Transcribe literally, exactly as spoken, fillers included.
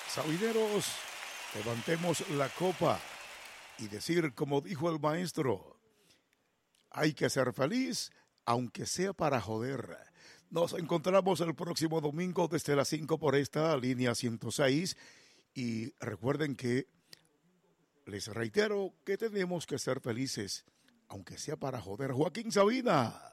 Sabineros, levantemos la copa y decir, como dijo el maestro, hay que ser feliz, aunque sea para joder. Nos encontramos el próximo domingo desde las cinco por esta línea ciento seis y recuerden que les reitero que tenemos que ser felices, aunque sea para joder. Joaquín Sabina.